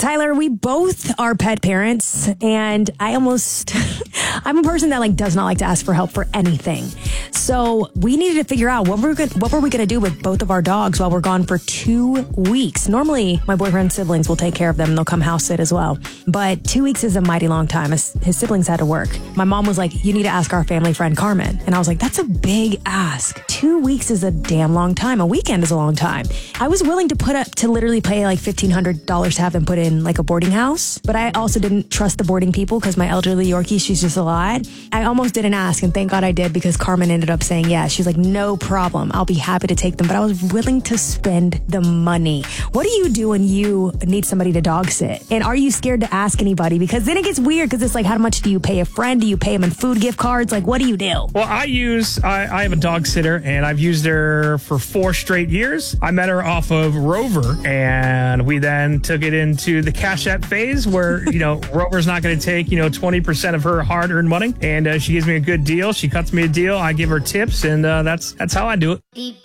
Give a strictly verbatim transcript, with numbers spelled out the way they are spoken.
Tyler, we both are pet parents, and I almost, I'm a person that like does not like to ask for help for anything. So we needed to figure out what we're good, what were we going to do with both of our dogs while we're gone for two weeks. Normally, my boyfriend's siblings will take care of them, and they'll come house sit as well. But two weeks is a mighty long time. His, his siblings had to work. My mom was like, you need to ask our family friend Carmen. And I was like, that's a big ask. Two weeks is a damn long time. A weekend is a long time. I was willing to put up to literally pay like fifteen hundred dollars to have them put in like a boarding house. But I also didn't trust the boarding people because my elderly Yorkie, she's just a lot. I almost didn't ask, and thank God I did, because Carmen ended up saying yes. She's like, no problem. I'll be happy to take them. But I was willing to spend the money. What do you do when you need somebody to dog sit? And are you scared to ask anybody? Because then it gets weird, because it's like, how much do you pay a friend? Do you pay them in food gift cards? Like, what do you do? Well, I use, I, I have a dog sitter, and I've used her for four straight years. I met her off of Rover, and we then took it into the Cash App phase where, you know, Rover's not going to take, you know, twenty percent of her hard-earned money, and uh, she gives me a good deal. She cuts me a deal. I give her tips, and uh, that's that's how I do it.